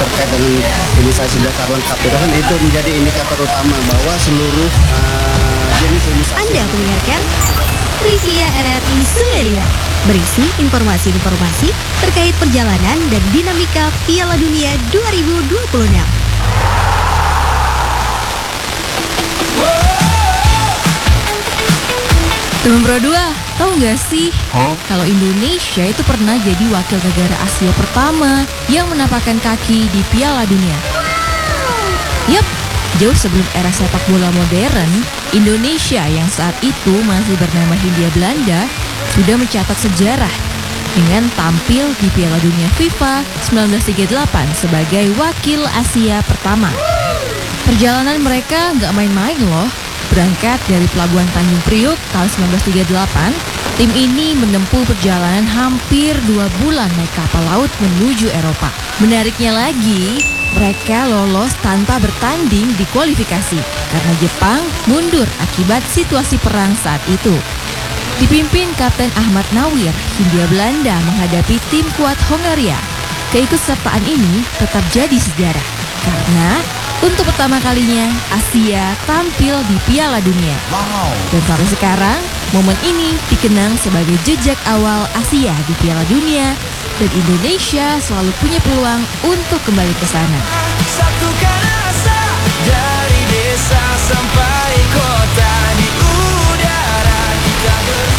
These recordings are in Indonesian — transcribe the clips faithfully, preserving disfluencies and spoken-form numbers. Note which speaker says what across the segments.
Speaker 1: terkait dengan imunisasi dasar lengkap itu kan itu menjadi indikator utama bahwa seluruh uh, jenis imunisasi.
Speaker 2: Anda mendengarkan Trivia R R I Sungaria, berisi informasi-informasi terkait perjalanan dan dinamika Piala Dunia dua ribu dua puluh enam.
Speaker 3: Teman Pro dua, tahu nggak sih huh? kalau Indonesia itu pernah jadi wakil negara Asia pertama yang menapakkan kaki di Piala Dunia? Wow. Yap, jauh sebelum era sepak bola modern, Indonesia yang saat itu masih bernama Hindia Belanda sudah mencatat sejarah dengan tampil di Piala Dunia FIFA seribu sembilan ratus tiga puluh delapan sebagai wakil Asia pertama. Perjalanan mereka nggak main-main loh. Berangkat dari Pelabuhan Tanjung Priuk tahun seribu sembilan ratus tiga puluh delapan, tim ini menempuh perjalanan hampir dua bulan naik kapal laut menuju Eropa. Menariknya lagi, mereka lolos tanpa bertanding di kualifikasi karena Jepang mundur akibat situasi perang saat itu. Dipimpin Kapten Ahmad Nawir, Hindia Belanda menghadapi tim kuat Hongaria. Keikutsertaan ini tetap jadi sejarah karena untuk pertama kalinya Asia tampil di Piala Dunia.
Speaker 4: Wow.
Speaker 3: Dan sampai sekarang, momen ini dikenang sebagai jejak awal Asia di Piala Dunia dan Indonesia selalu punya peluang untuk kembali ke sana.
Speaker 4: Satukan asa dari desa sampai kota di udara kita ber-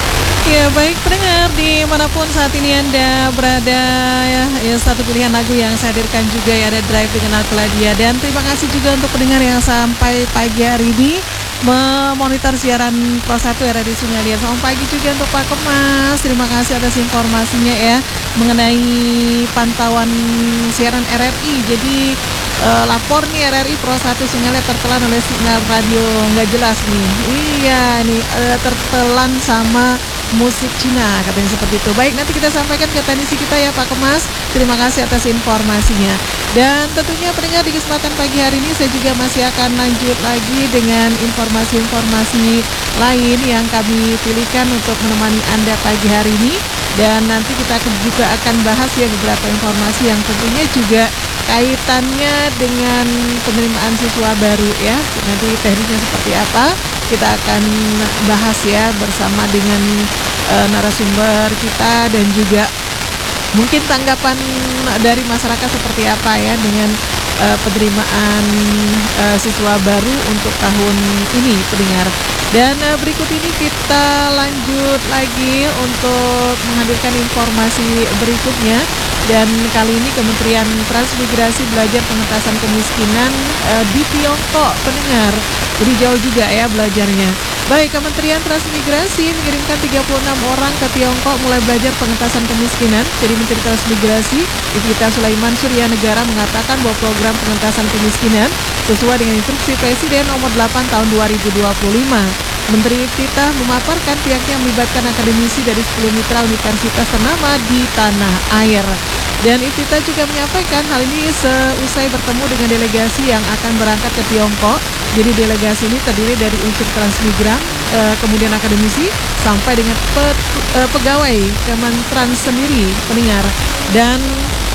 Speaker 5: Ya baik pendengar dimanapun saat ini Anda berada ya, ya satu pilihan lagu yang saya hadirkan juga ya ada Drive dengan Alkeladia. Dan terima kasih juga untuk pendengar yang sampai pagi hari ini memonitor siaran Pro satu R R I Sungaria. Selamat pagi juga untuk Pak Kemas, terima kasih atas informasinya ya mengenai pantauan siaran R R I. Jadi uh, lapor nih R R I Pro satu Sungaria tertelan oleh sinyal radio nggak jelas nih. Iya nih uh, tertelan sama musik Cina katanya seperti itu. Baik, nanti kita sampaikan ke teknisi kita ya Pak Kemas. Terima kasih atas informasinya. Dan tentunya pendengar di kesempatan pagi hari ini saya juga masih akan lanjut lagi dengan informasi-informasi lain yang kami pilihkan untuk menemani Anda pagi hari ini. Dan nanti kita juga akan bahas ya beberapa informasi yang tentunya juga kaitannya dengan penerimaan siswa baru ya. Nanti teknisnya seperti apa kita akan bahas ya bersama dengan uh, narasumber kita dan juga mungkin tanggapan dari masyarakat seperti apa ya dengan uh, penerimaan uh, siswa baru untuk tahun ini pendengar. Dan uh, berikut ini kita lanjut lagi untuk menghadirkan informasi berikutnya. Dan kali ini Kementerian Transmigrasi belajar pengentasan kemiskinan uh, di Tiongkok pendengar. Jadi jauh juga ya belajarnya. Baik, Kementerian Transmigrasi mengirimkan tiga puluh enam orang ke Tiongkok mulai belajar pengentasan kemiskinan. Jadi Menteri Transmigrasi Iftitha Sulaiman Surya Negara mengatakan bahwa program pengentasan kemiskinan sesuai dengan instruksi Presiden nomor delapan tahun dua ribu dua puluh lima. Menteri Iftitha memaparkan pihaknya melibatkan akademisi dari sepuluh mitra universitas ternama di tanah air. Dan Iftitha juga menyampaikan hal ini seusai bertemu dengan delegasi yang akan berangkat ke Tiongkok. Jadi delegasi ini terdiri dari unsur transmigran, eh, kemudian akademisi, sampai dengan pe, eh, pegawai Kementrans sendiri pendengar. Dan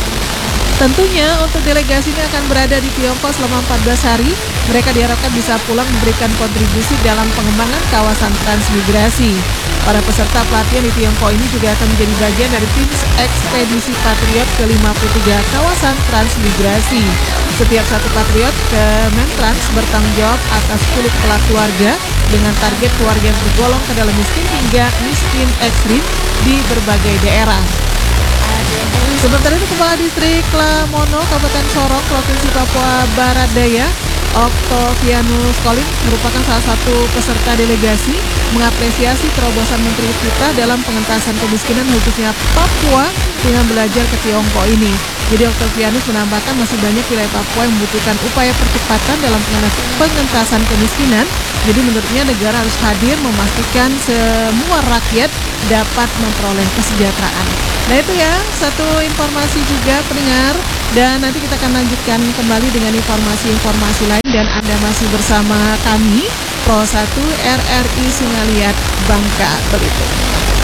Speaker 5: tentunya untuk delegasi ini akan berada di Tiongkok selama empat belas hari. Mereka diharapkan bisa pulang memberikan kontribusi dalam pengembangan kawasan transmigrasi. Para peserta pelatihan di Tiongkok ini juga akan menjadi bagian dari tim ekspedisi Patriot ke lima puluh tiga kawasan transmigrasi. Setiap satu Patriot Kementrans bertanggung jawab atas sepuluh kepala keluarga dengan target keluarga yang tergolong ke dalam miskin hingga miskin ekstrim di berbagai daerah. Sementara itu Kepala Distrik Lamono, Kabupaten Sorong, Provinsi Papua Barat Daya, Octavianus Colin merupakan salah satu peserta delegasi mengapresiasi terobosan Menteri Iftitha dalam pengentasan kemiskinan khususnya Papua dengan belajar ke Tiongkok ini. Jadi Octavianus menambahkan masih banyak wilayah Papua yang membutuhkan upaya percepatan dalam pengentasan kemiskinan. Jadi menurutnya negara harus hadir memastikan semua rakyat dapat memperoleh kesejahteraan. Nah itu ya, satu informasi juga pendengar. Dan nanti kita akan lanjutkan kembali dengan informasi-informasi lain. Dan Anda masih bersama kami Pro satu R R I Sungalia Bangka Belitung.